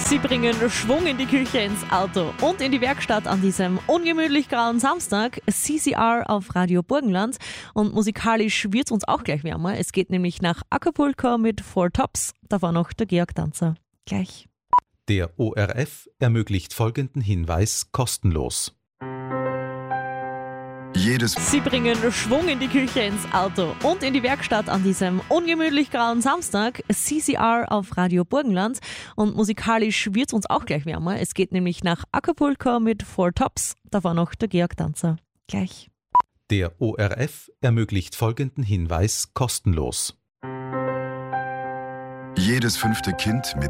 Sie bringen Schwung in die Küche, ins Auto und in die Werkstatt an diesem ungemütlich grauen Samstag. CCR auf Radio Burgenland. Und musikalisch wird es uns auch gleich wärmer. Es geht nämlich nach Acapulco mit Four Tops. Da war noch der Georg Danzer. Gleich. Der ORF ermöglicht folgenden Hinweis kostenlos. Sie bringen Schwung in die Küche, ins Auto und in die Werkstatt an diesem ungemütlich grauen Samstag. CCR auf Radio Burgenland. Und musikalisch wird es uns auch gleich wärmer. Es geht nämlich nach Acapulco mit Four Tops. Da war noch der Georg Danzer. Gleich. Der ORF ermöglicht folgenden Hinweis kostenlos. Jedes 5. Kind mit